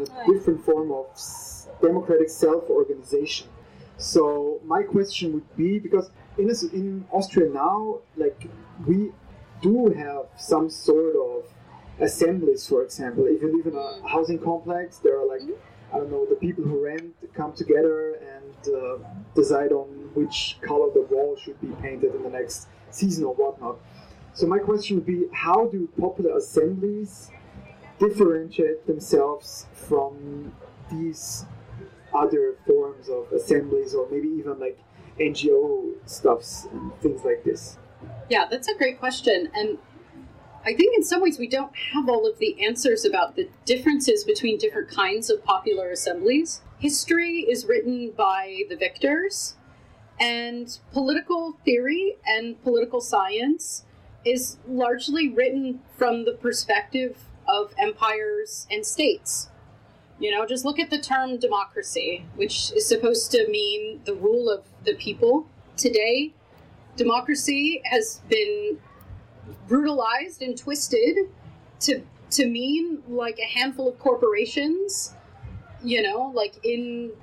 a different form of democratic self-organization. So my question would be, because in Austria now, like, we do have some sort of assemblies, for example. If you live in a housing complex, there are like, I don't know, the people who rent come together and decide on which color the wall should be painted in the next season or whatnot. So my question would be, how do popular assemblies differentiate themselves from these other forms of assemblies, or maybe even like NGO stuffs and things like this? Yeah, that's a great question. And I think in some ways we don't have all of the answers about the differences between different kinds of popular assemblies. History is written by the victors, and political theory and political science is largely written from the perspective of empires and states. You know, just look at the term democracy, which is supposed to mean the rule of the people. Today, democracy has been brutalized and twisted to mean like a handful of corporations, you know, like in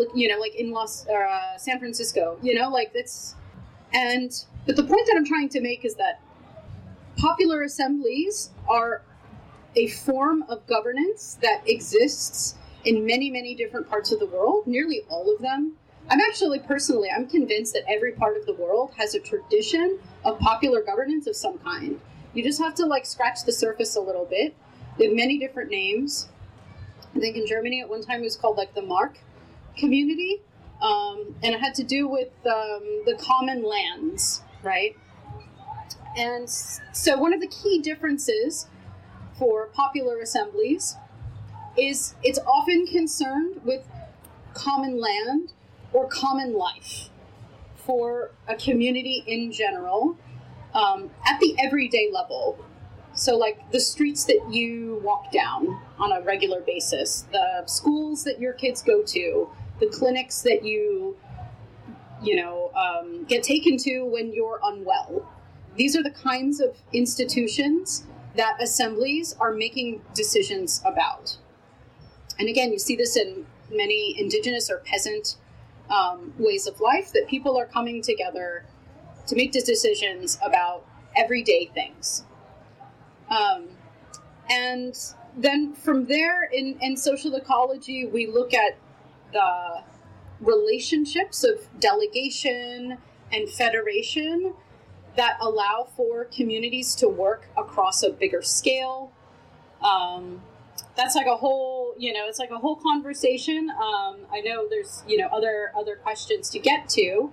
San Francisco, you know, like that's, but the point that I'm trying to make is that popular assemblies are a form of governance that exists in many, many different parts of the world, nearly all of them. I'm convinced that every part of the world has a tradition of popular governance of some kind. You just have to like scratch the surface a little bit. They have many different names. I think in Germany at one time it was called like the Mark community, and it had to do with the common lands, right? And so one of the key differences for popular assemblies is it's often concerned with common land or common life for a community in general, at the everyday level. So like the streets that you walk down on a regular basis, the schools that your kids go to, the clinics that you get taken to when you're unwell. These are the kinds of institutions that assemblies are making decisions about. And again, you see this in many indigenous or peasant ways of life, that people are coming together to make decisions about everyday things. And then from there, in social ecology, we look at the relationships of delegation and federation that allow for communities to work across a bigger scale. That's like a whole, it's like a whole conversation. I know there's, other questions to get to.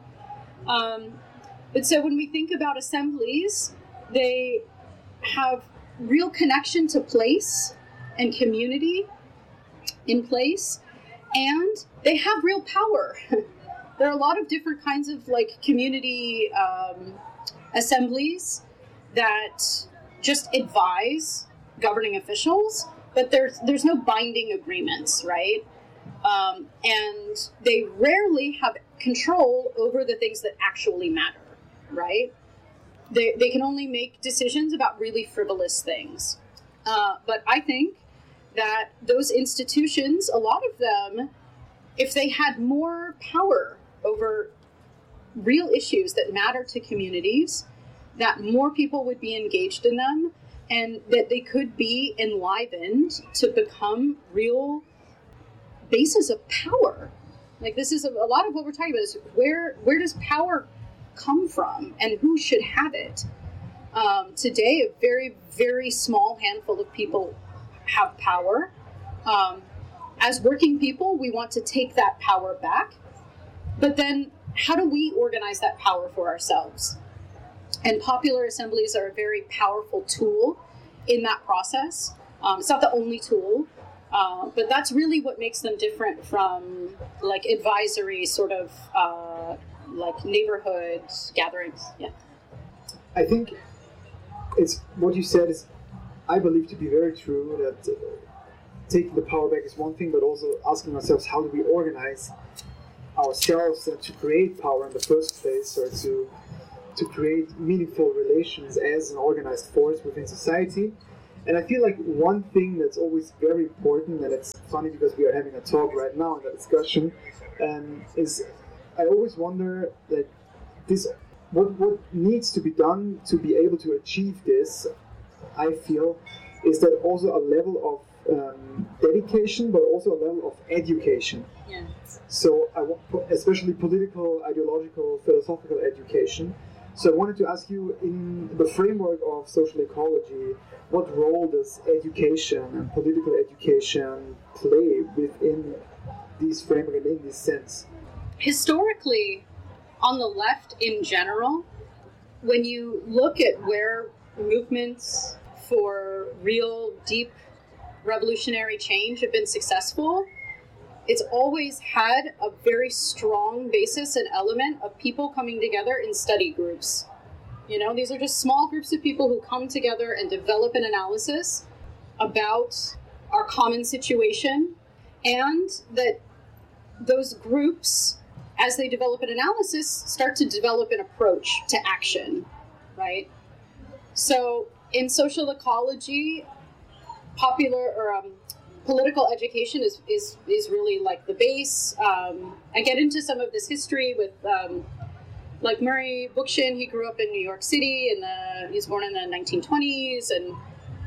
But so when we think about assemblies, they have real connection to place and community in place, and they have real power. There are a lot of different kinds of like community assemblies that just advise governing officials, but there's no binding agreements, right? And they rarely have control over the things that actually matter, right? They can only make decisions about really frivolous things. But I think that those institutions, a lot of them, if they had more power over real issues that matter to communities, that more people would be engaged in them, and that they could be enlivened to become real bases of power. Like this is a lot of what we're talking about is where does power come from and who should have it? Today, a very, very small handful of people have power. As working people, we want to take that power back. But then how do we organize that power for ourselves? And popular assemblies are a very powerful tool in that process. It's not the only tool, but that's really what makes them different from like advisory sort of like neighborhood gatherings. Yeah. I think it's what you said is, I believe, to be very true, that taking the power back is one thing, but also asking ourselves, how do we organize ourselves to create power in the first place, or to create meaningful relations as an organized force within society. And I feel like one thing that's always very important, and it's funny because we are having a talk right now in a discussion, is I always wonder that what needs to be done to be able to achieve this, I feel, is that also a level of dedication, but also a level of education. Yeah. So especially political, ideological, philosophical education. So I wanted to ask you, in the framework of social ecology, what role does education and political education play within these framework and in this sense? Historically, on the left in general, when you look at where movements for real, deep, revolutionary change have been successful, it's always had a very strong basis and element of people coming together in study groups. You know, these are just small groups of people who come together and develop an analysis about our common situation, and that those groups, as they develop an analysis, start to develop an approach to action, right? So in social ecology, political education is really like the base. I get into some of this history with like Murray Bookchin. He grew up in New York City, he was born in the 1920s, and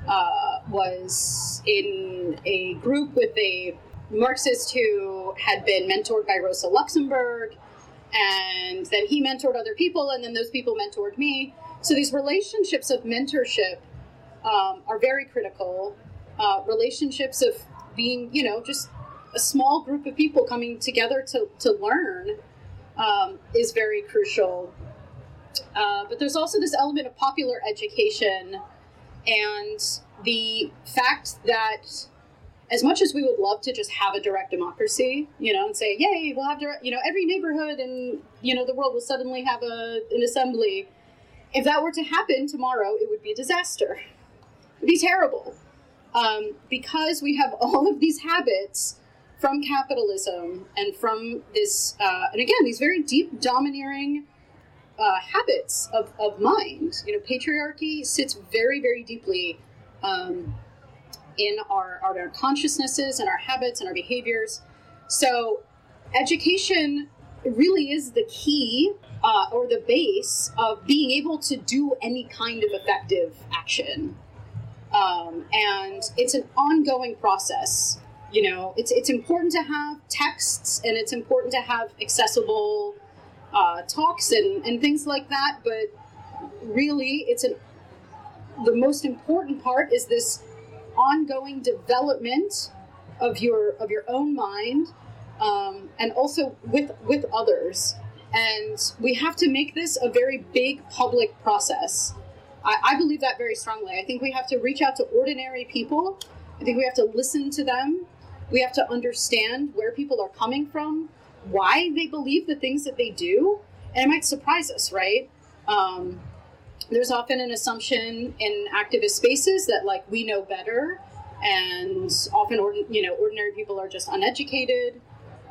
was in a group with a Marxist who had been mentored by Rosa Luxemburg, and then he mentored other people, and then those people mentored me. So these relationships of mentorship are very critical. Relationships of being, just a small group of people coming together to learn is very crucial. But there's also this element of popular education, and the fact that as much as we would love to just have a direct democracy, and say, yay, we'll have direct, every neighborhood in, the world will suddenly have an assembly. If that were to happen tomorrow, it would be a disaster. It would be terrible. Because we have all of these habits from capitalism and from this, and again, these very deep, domineering habits of mind. Patriarchy sits very, very deeply in our consciousnesses and our habits and our behaviors. So education really is the key or the base of being able to do any kind of effective action. And it's an ongoing process. It's important to have texts, and it's important to have accessible talks and things like that. But really, the most important part is this ongoing development of your own mind, and also with others. And we have to make this a very big public process. I believe that very strongly. I think we have to reach out to ordinary people. I think we have to listen to them. We have to understand where people are coming from, why they believe the things that they do, and it might surprise us, right? There's often an assumption in activist spaces that, we know better, and often, ordinary people are just uneducated.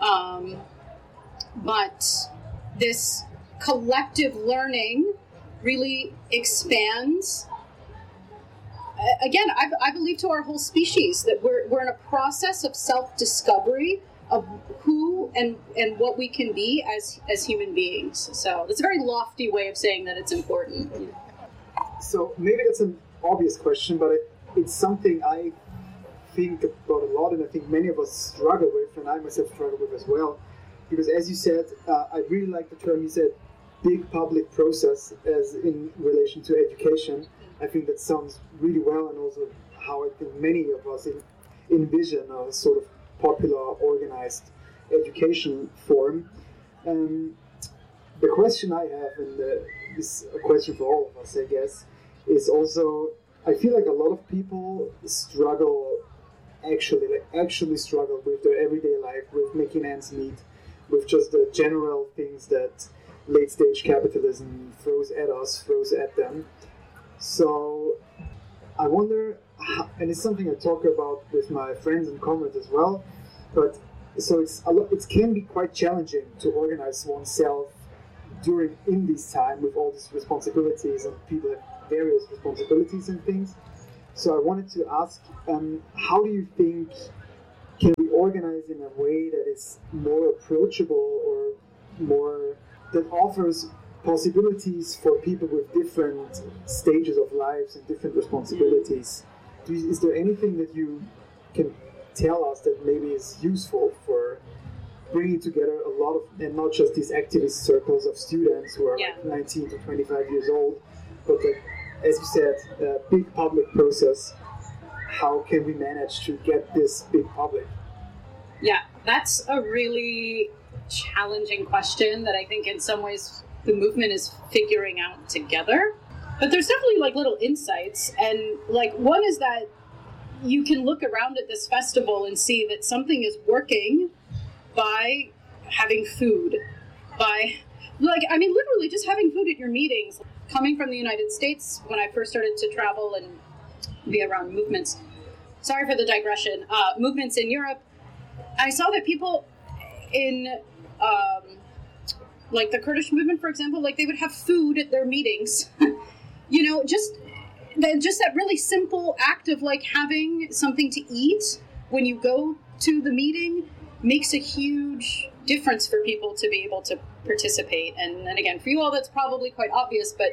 But this collective learning really expands. Again, I believe to our whole species that we're in a process of self-discovery of who and what we can be as human beings. So that's a very lofty way of saying that it's important. So maybe that's an obvious question, but it's something I think about a lot, and I think many of us struggle with, and I myself struggle with as well. Because as you said, I really like the term you said, big public process, as in relation to education. I think that sounds really well, and also how I think many of us envision a sort of popular, organized education form. The question I have, and this is a question for all of us, I guess, is also, I feel like a lot of people struggle, actually struggle with their everyday life, with making ends meet, with just the general things that late-stage capitalism throws at them. So I wonder, and it's something I talk about with my friends and comrades as well, but so it can be quite challenging to organize oneself in this time with all these responsibilities, and people have various responsibilities and things. So I wanted to ask, how do you think can we organize in a way that is more approachable or more that offers possibilities for people with different stages of lives and different responsibilities? Is there anything that you can tell us that maybe is useful for bringing together a lot of, and not just these activist circles of students who are like 19 to 25 years old, but like, as you said, a big public process. How can we manage to get this big public? Yeah, that's a really challenging question that I think in some ways the movement is figuring out together. But there's definitely like little insights. And like one is that you can look around at this festival and see that something is working by having food, by literally just having food at your meetings. Coming from the United States, when I first started to travel and be around movements, sorry for the digression, movements in Europe, I saw that people in like the Kurdish movement, for example, like they would have food at their meetings. Just that really simple act of like having something to eat when you go to the meeting makes a huge difference for people to be able to participate. And again, for you all, that's probably quite obvious, but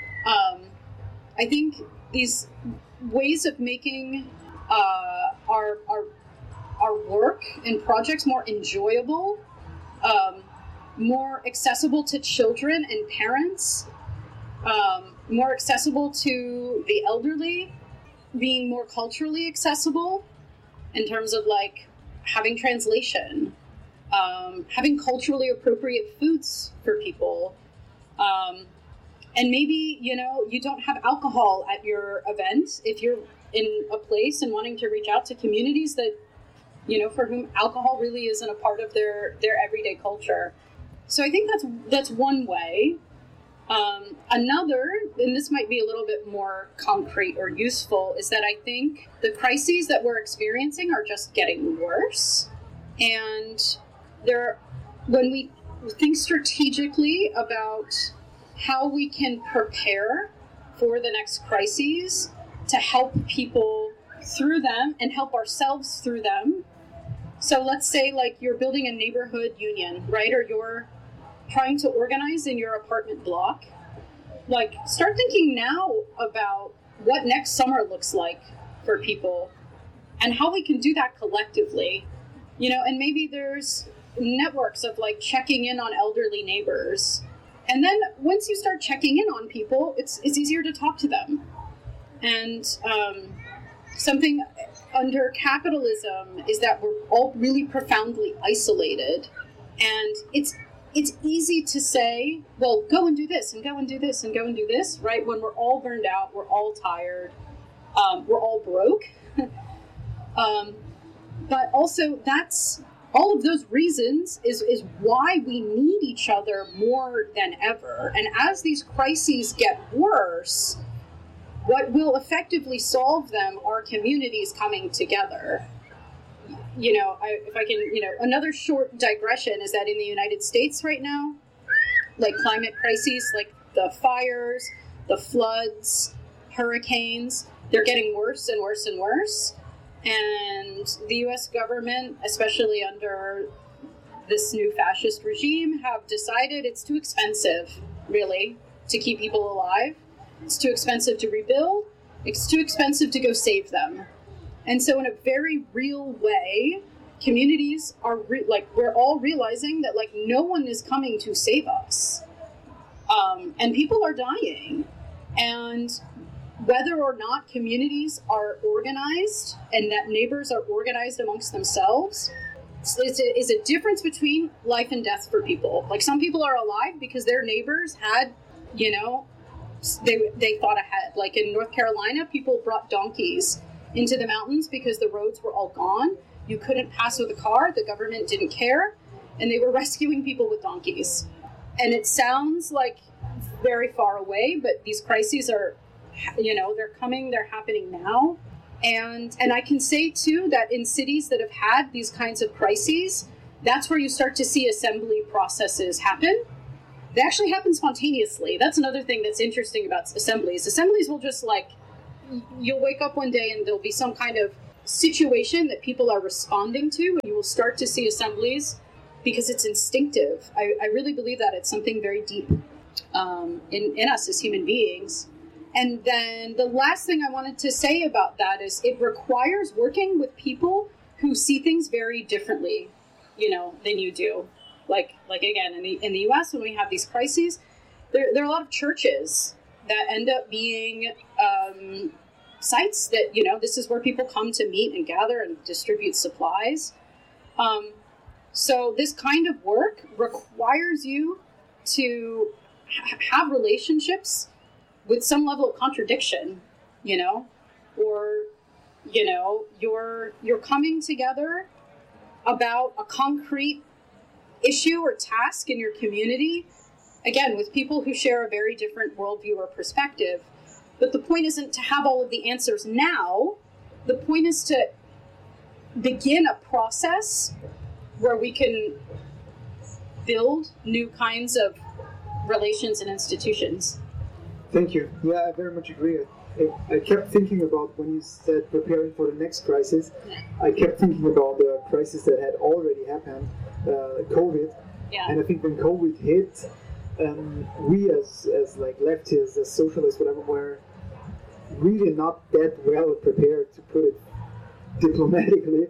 I think these ways of making our work and projects more enjoyable, more accessible to children and parents, more accessible to the elderly, being more culturally accessible in terms of like having translation, having culturally appropriate foods for people, and maybe, you don't have alcohol at your event if you're in a place and wanting to reach out to communities that, for whom alcohol really isn't a part of their everyday culture. So I think that's one way. Another, and this might be a little bit more concrete or useful, is that I think the crises that we're experiencing are just getting worse. And when we think strategically about how we can prepare for the next crises to help people through them and help ourselves through them. So let's say like you're building a neighborhood union, right? Or you're trying to organize in your apartment block. Like start thinking now about what next summer looks like for people and how we can do that collectively. And maybe there's networks of like checking in on elderly neighbors. And then once you start checking in on people, it's easier to talk to them. And something under capitalism is that we're all really profoundly isolated. And it's easy to say, well, go and do this and go and do this and go and do this, right? When we're all burned out, we're all tired, we're all broke. But also that's all of those reasons is why we need each other more than ever. And as these crises get worse, what will effectively solve them are communities coming together. If I can, another short digression is that in the United States right now, like climate crises, like the fires, the floods, hurricanes, they're getting worse and worse and worse. And the U.S. government, especially under this new fascist regime, have decided it's too expensive, really, to keep people alive. It's too expensive to rebuild. It's too expensive to go save them. And so in a very real way, communities are we're all realizing that like no one is coming to save us. And people are dying. And whether or not communities are organized and that neighbors are organized amongst themselves is a difference between life and death for people. Like some people are alive because their neighbors had, they thought ahead. Like in North Carolina, people brought donkeys into the mountains because the roads were all gone. You couldn't pass with a car. The government didn't care. And they were rescuing people with donkeys. And it sounds like very far away, but these crises are, they're coming, they're happening now. And I can say, too, that in cities that have had these kinds of crises, that's where you start to see assembly processes happen. They actually happen spontaneously. That's another thing that's interesting about assemblies. Assemblies will just, you'll wake up one day and there'll be some kind of situation that people are responding to, and you will start to see assemblies because it's instinctive. I really believe that it's something very deep in us as human beings. And then the last thing I wanted to say about that is it requires working with people who see things very differently, than you do. Like again, in the U.S., when we have these crises, there are a lot of churches that end up being sites that, this is where people come to meet and gather and distribute supplies. So this kind of work requires you to have relationships with some level of contradiction, or, you're coming together about a concrete issue or task in your community, again, with people who share a very different worldview or perspective. But the point isn't to have all of the answers now. The point is to begin a process where we can build new kinds of relations and institutions. Thank you. Yeah, I very much agree. I kept thinking about when you said preparing for the next crisis. I kept thinking about the crisis that had already happened, COVID. Yeah. And I think when COVID hit, we as like leftists, as socialists, whatever, were really not that well prepared, to put it diplomatically,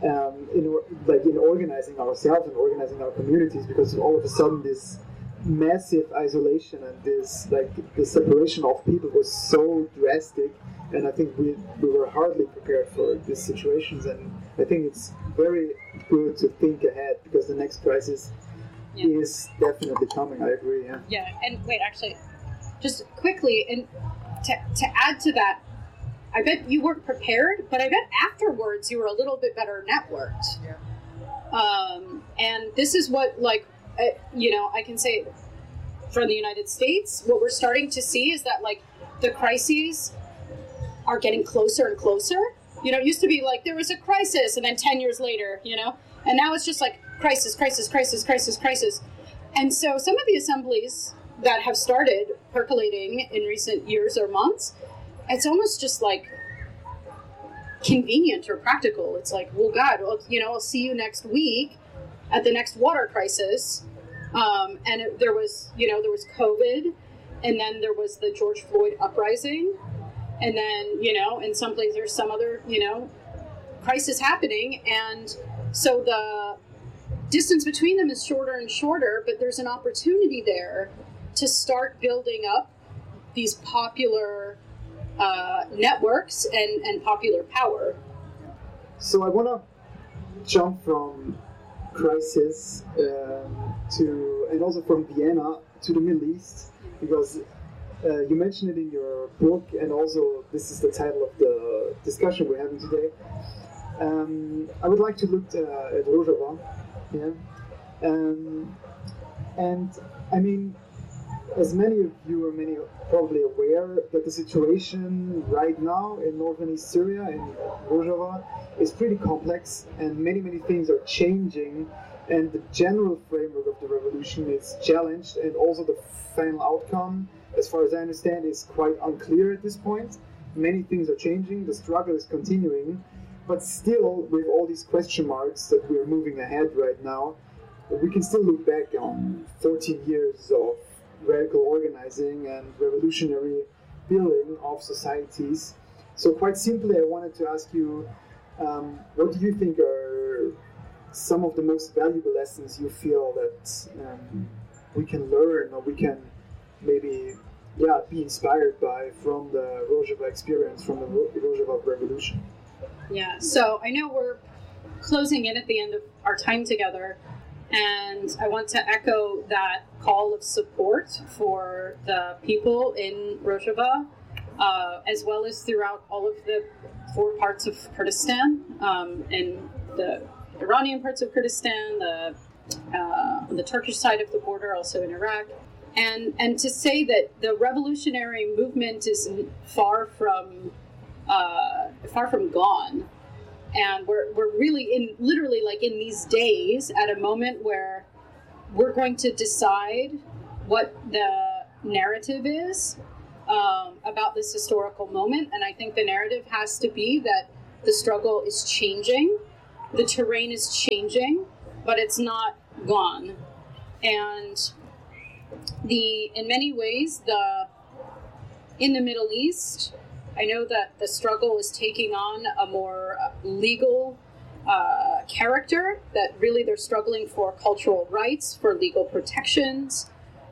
in organizing ourselves and organizing our communities, because all of a sudden this massive isolation and the separation of people was so drastic, and I think we were hardly prepared for these situations. And I think it's very good to think ahead, because the next crisis is definitely coming. I agree. Yeah. And wait, actually, just quickly, and to add to that, I bet you weren't prepared, but I bet afterwards you were a little bit better networked. Yeah. And this is what, I can say from the United States, what we're starting to see is that, the crises are getting closer and closer. It used to be there was a crisis, and then 10 years later, and now it's just crisis, crisis, crisis, crisis, crisis. And so some of the assemblies that have started percolating in recent years or months, it's almost just convenient or practical. It's well, God, I'll see you next week at the next water crisis. And there was COVID, and then there was the George Floyd uprising, and then, in some places there's some other, crisis happening. And so the distance between them is shorter and shorter, but there's an opportunity there to start building up these popular networks and popular power. So I want to jump from crisis and also from Vienna to the Middle East, because you mentioned it in your book, and also this is the title of the discussion we're having today. I would like to look at Rojava, and I mean, as many of you are probably aware that the situation right now in northern East Syria, in Rojava, is pretty complex, and many things are changing, and the general framework of the revolution is challenged, and also the final outcome, as far as I understand, is quite unclear at this point. Many things are changing, the struggle is continuing, but still, with all these question marks that we are moving ahead right now, we can still look back on 14 years of radical organizing and revolutionary building of societies. So quite simply, I wanted to ask you, what do you think are some of the most valuable lessons you feel that we can learn, or we can maybe be inspired by from the Rojava experience, from the Rojava revolution? Yeah, so I know we're closing in at the end of our time together, and I want to echo that call of support for the people in Rojava, as well as throughout all of the 4 parts of Kurdistan, in the Iranian parts of Kurdistan, on the Turkish side of the border, also in Iraq, and to say that the revolutionary movement is far from gone. And we're really literally in these days at a moment where we're going to decide what the narrative is about this historical moment. And I think the narrative has to be that the struggle is changing, the terrain is changing, but it's not gone. And in many ways, in the Middle East, I know that the struggle is taking on a more legal character, that really they're struggling for cultural rights, for legal protections,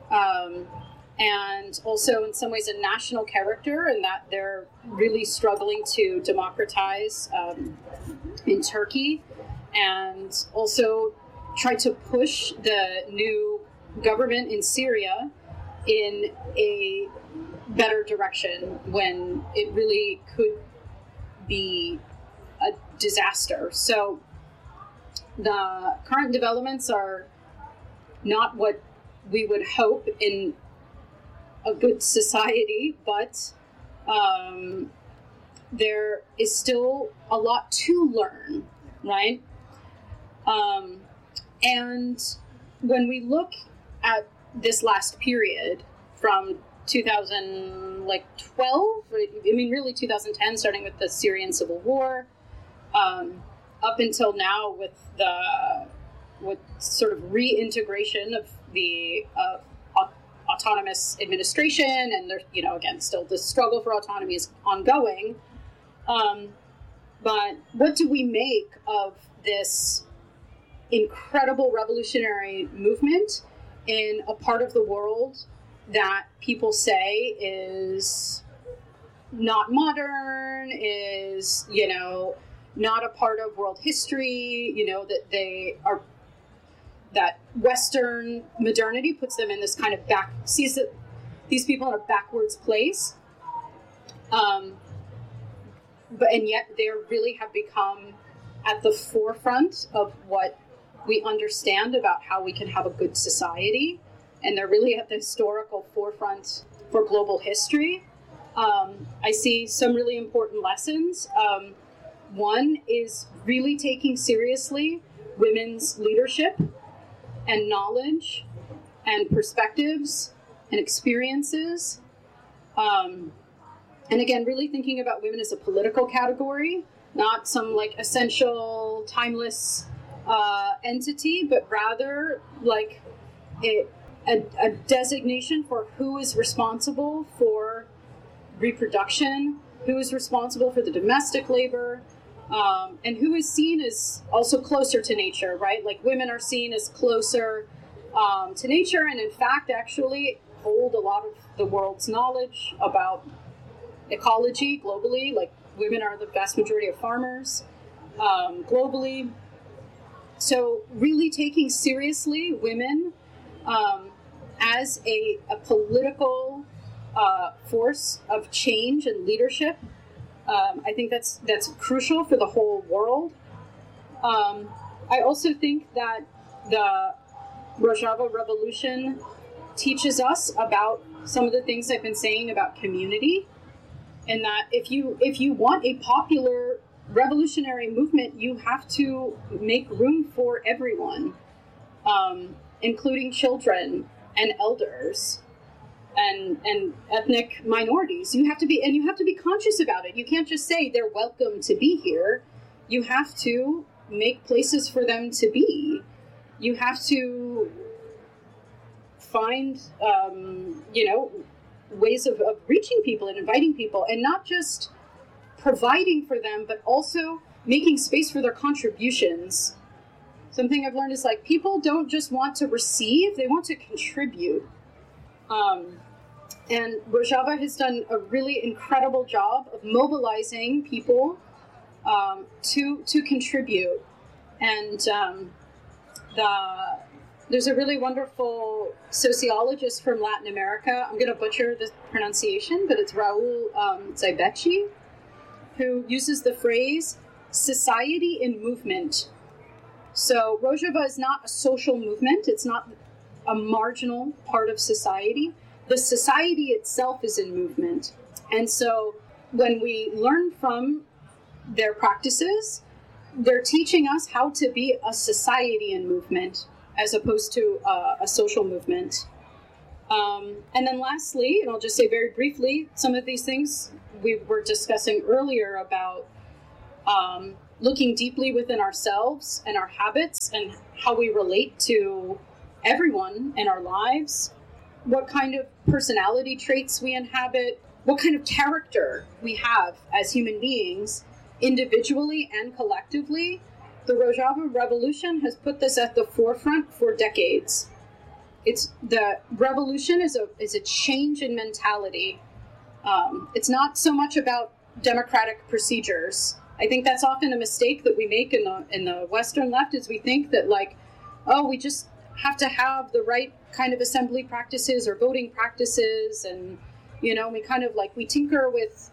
and also in some ways a national character, and that they're really struggling to democratize in Turkey, and also try to push the new government in Syria in a better direction when it really could be a disaster. So the current developments are not what we would hope in a good society, but there is still a lot to learn, right? And when we look at this last period from 2012, really 2010, starting with the Syrian civil war, up until now with sort of reintegration of the autonomous administration, and there's, again, still the struggle for autonomy is ongoing. But what do we make of this incredible revolutionary movement in a part of the world that people say is not modern, is, not a part of world history, that Western modernity puts them in this kind of sees these people in a backwards place. And yet they really have become at the forefront of what we understand about how we can have a good society. And they're really at the historical forefront for global history. I see some really important lessons. One is really taking seriously women's leadership and knowledge and perspectives and experiences. And again, really thinking about women as a political category, not some essential, timeless entity, but rather a designation for who is responsible for reproduction, who is responsible for the domestic labor, and who is seen as also closer to nature, right? Women are seen as closer to nature, and in fact actually hold a lot of the world's knowledge about ecology globally. Women are the vast majority of farmers globally. So really taking seriously women as a political force of change and leadership. I think that's crucial for the whole world. I also think that the Rojava Revolution teaches us about some of the things I've been saying about community, and that if you want a popular revolutionary movement, you have to make room for everyone, including children and elders and ethnic minorities. You have to be conscious about it. You can't just say they're welcome to be here. You have to make places for them to be. You have to find ways of reaching people and inviting people, and not just providing for them, but also making space for their contributions. Something I've learned is people don't just want to receive, they want to contribute. And Rojava has done a really incredible job of mobilizing people to contribute. And there's a really wonderful sociologist from Latin America. I'm going to butcher the pronunciation, but it's Raul Zaibechi, who uses the phrase society in movement. So Rojava is not a social movement. It's not a marginal part of society. The society itself is in movement. And so when we learn from their practices, they're teaching us how to be a society in movement as opposed to a social movement. And then lastly, and I'll just say very briefly, some of these things we were discussing earlier about looking deeply within ourselves and our habits and how we relate to everyone in our lives, what kind of personality traits we inhabit, what kind of character we have as human beings, individually and collectively. The Rojava Revolution has put this at the forefront for decades. The revolution is a change in mentality. It's not so much about democratic procedures. I think that's often a mistake that we make in the Western left, is we think that we just have to have the right kind of assembly practices or voting practices, and we kind of we tinker with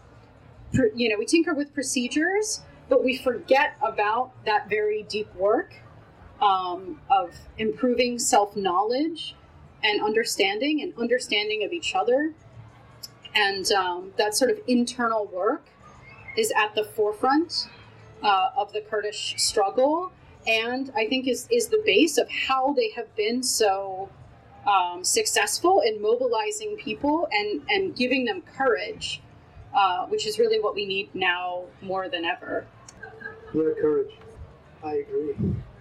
procedures, but we forget about that very deep work of improving self-knowledge and understanding of each other. And that sort of internal work is at the forefront of the Kurdish struggle, and I think is the base of how they have been so successful in mobilizing people and giving them courage, which is really what we need now more than ever. Yeah, courage. I agree.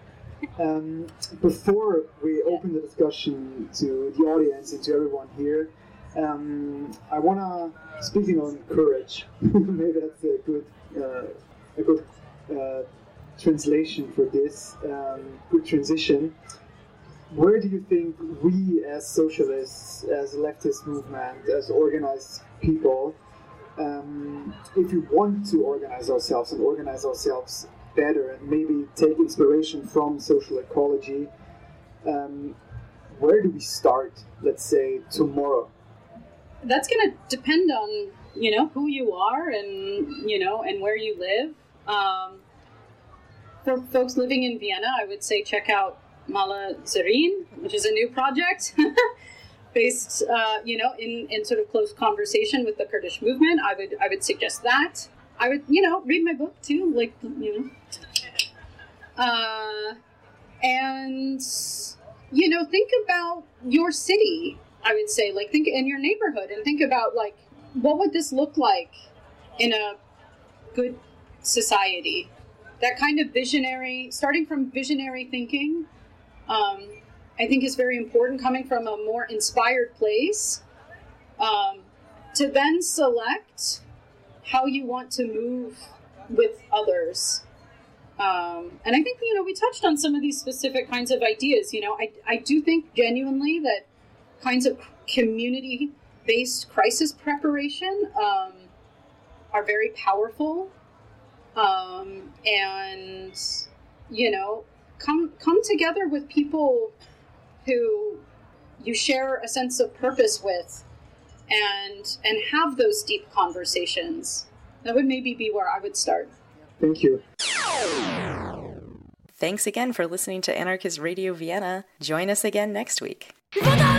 Before we open the discussion to the audience and to everyone here, I want to, speaking on courage, maybe that's a good translation for this, good transition. Where do you think we as socialists, as a leftist movement, as organized people, if we want to organize ourselves better and maybe take inspiration from social ecology, where do we start, let's say, tomorrow? That's going to depend on, who you are and, and where you live. For folks living in Vienna, I would say check out Mala Zerin, which is a new project based, in sort of close conversation with the Kurdish movement. I would suggest that. I would, read my book too, and, think about your city. I would say, think in your neighborhood and think about, what would this look like in a good society? That kind of starting from visionary thinking, I think is very important, coming from a more inspired place, to then select how you want to move with others. And I think, we touched on some of these specific kinds of ideas. I do think genuinely that kinds of community-based crisis preparation are very powerful, and come together with people who you share a sense of purpose with, and have those deep conversations. That would maybe be where I would start. Thank you. Thanks again for listening to Anarchist Radio Vienna. Join us again next week.